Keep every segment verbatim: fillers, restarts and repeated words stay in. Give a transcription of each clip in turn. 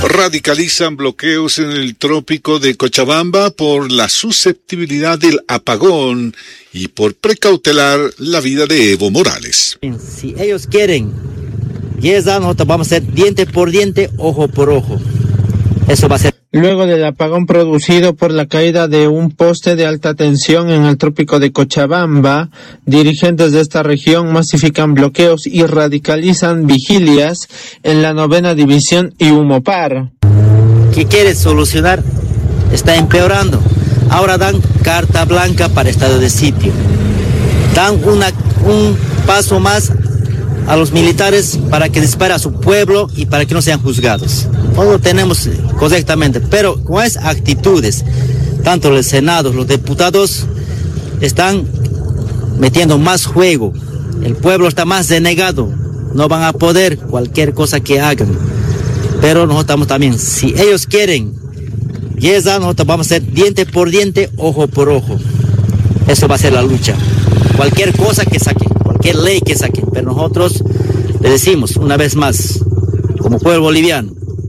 Radicalizan bloqueos en el trópico de Cochabamba por la susceptibilidad del apagón y por precautelar la vida de Evo Morales. Si ellos quieren, diez años nosotros vamos a hacer diente por diente, ojo por ojo. Eso va a ser. Luego del apagón producido por la caída de un poste de alta tensión en el trópico de Cochabamba, dirigentes de esta región masifican bloqueos y radicalizan vigilias en la novena división y Humopar. ¿Qué quiere solucionar? Está empeorando. Ahora dan carta blanca para estado de sitio. Dan una, un paso más a los militares para que disparen a su pueblo y para que no sean juzgados. No lo tenemos correctamente, pero con esas actitudes, tanto el Senado, los diputados están metiendo más juego. El pueblo está más denegado, no van a poder cualquier cosa que hagan. Pero nosotros estamos también, si ellos quieren, diez años nosotros vamos a hacer diente por diente, ojo por ojo. Eso va a ser la lucha. Cualquier cosa que saquen, cualquier ley que saquen, pero nosotros le decimos una vez más, como pueblo boliviano,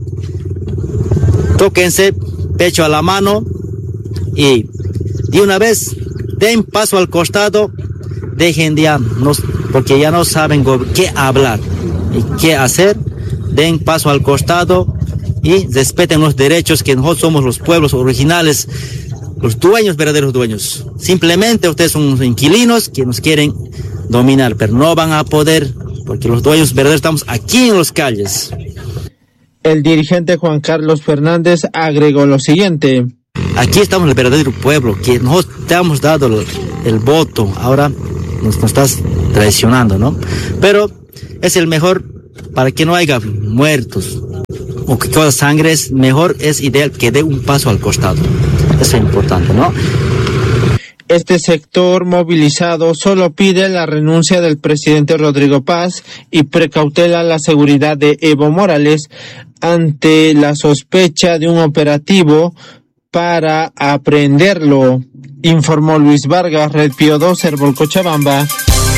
tóquense pecho a la mano y de una vez den paso al costado, dejen de nos, porque ya no saben qué hablar y qué hacer, den paso al costado y respeten los derechos que nosotros somos los pueblos originales, los dueños, verdaderos dueños. Simplemente ustedes son unos inquilinos que nos quieren dominar, pero no van a poder, porque los dueños verdaderos estamos aquí en las calles. El dirigente Juan Carlos Fernández agregó lo siguiente. Aquí estamos el verdadero pueblo, que nosotros te hemos dado el, el voto, ahora nos, nos estás traicionando, ¿no? Pero es el mejor para que no haya muertos o que toda sangre, es mejor, es ideal que dé un paso al costado. Eso es importante, ¿no? Este sector movilizado solo pide la renuncia del presidente Rodrigo Paz y precautela la seguridad de Evo Morales ante la sospecha de un operativo para aprehenderlo, informó Luis Vargas, Red Pío dos, Herbol Cochabamba.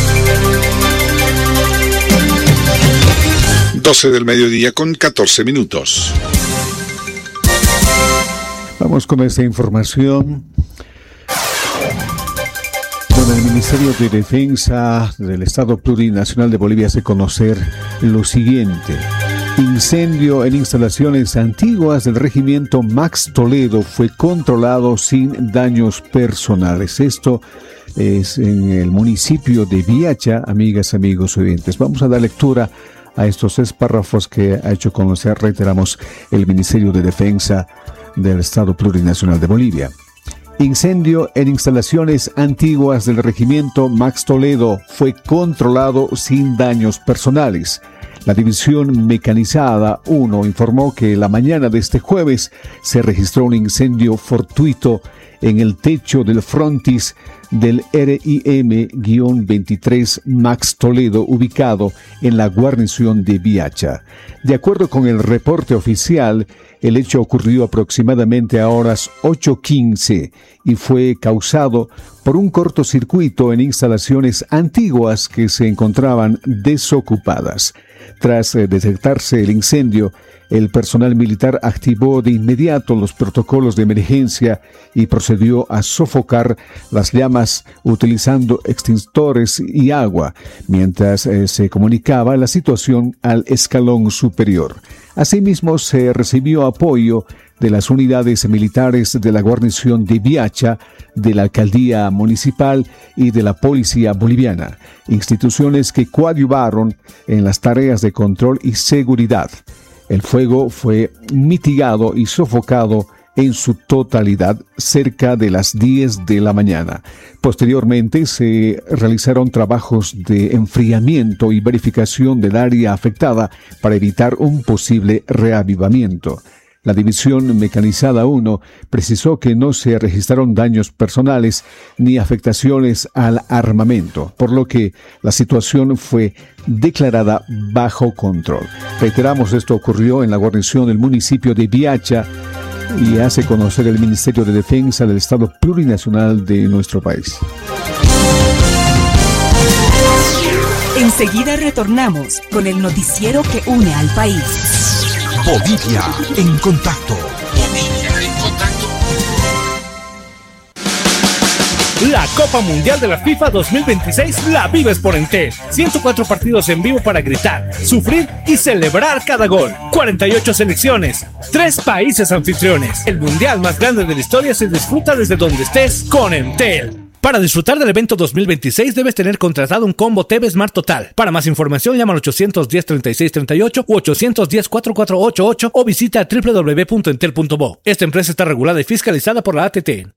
doce del mediodía con catorce minutos. Vamos con esta información. Bueno, el Ministerio de Defensa del Estado Plurinacional de Bolivia hace conocer lo siguiente. Incendio en instalaciones antiguas del regimiento Max Toledo fue controlado sin daños personales. Esto es en el municipio de Viacha, amigas, amigos oyentes. Vamos a dar lectura a estos tres párrafos que ha hecho conocer, reiteramos, el Ministerio de Defensa del Estado Plurinacional de Bolivia. Incendio en instalaciones antiguas del regimiento Max Toledo fue controlado sin daños personales. La División Mecanizada uno informó que la mañana de este jueves se registró un incendio fortuito en el techo del frontis del R I M veintitrés Max Toledo, ubicado en la guarnición de Viacha. De acuerdo con el reporte oficial, el hecho ocurrió aproximadamente a horas ocho quince y fue causado por un cortocircuito en instalaciones antiguas que se encontraban desocupadas. Tras eh, detectarse el incendio, el personal militar activó de inmediato los protocolos de emergencia y procedió a sofocar las llamas utilizando extintores y agua, mientras eh, se comunicaba la situación al escalón superior. Asimismo, se recibió apoyo de las unidades militares de la guarnición de Viacha, de la alcaldía municipal y de la policía boliviana, instituciones que coadyuvaron en las tareas de control y seguridad. El fuego fue mitigado y sofocado en su totalidad cerca de las diez de la mañana. Posteriormente se realizaron trabajos de enfriamiento y verificación del área afectada para evitar un posible reavivamiento. La División Mecanizada uno precisó que no se registraron daños personales ni afectaciones al armamento, por lo que la situación fue declarada bajo control. Reiteramos, esto ocurrió en la guarnición del municipio de Viacha y hace conocer el Ministerio de Defensa del Estado Plurinacional de nuestro país. Enseguida retornamos con el noticiero que une al país. Bolivia en contacto. Bolivia en contacto. La Copa Mundial de la FIFA dos mil veintiséis la vives por Entel. ciento cuatro partidos en vivo para gritar, sufrir y celebrar cada gol. cuarenta y ocho selecciones, tres países anfitriones. El mundial más grande de la historia se disfruta desde donde estés con Entel. Para disfrutar del evento dos mil veintiséis debes tener contratado un combo T V Smart Total. Para más información llama al ochocientos diez, treinta y seis treinta y ocho u ochocientos diez, cuarenta y cuatro ochenta y ocho o visita doble u doble u doble u punto entel punto bo. Esta empresa está regulada y fiscalizada por la A T T.